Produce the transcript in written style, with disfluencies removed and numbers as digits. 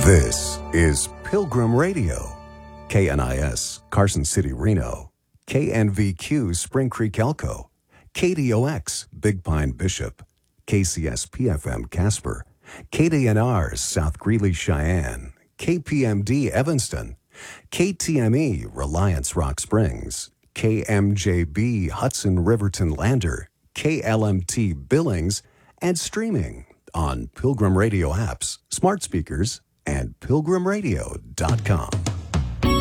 This is Pilgrim Radio, KNIS, Carson City, Reno, KNVQ, Spring Creek, Elko, KDOX, Big Pine, Bishop, KCS-PFM, Casper, KDNR, South Greeley, Cheyenne, KPMD, Evanston, KTME, Reliance, Rock Springs, KMJB, Hudson, Riverton, Lander, KLMT, Billings, and streaming on Pilgrim Radio apps, smart speakers, and pilgrimradio.com.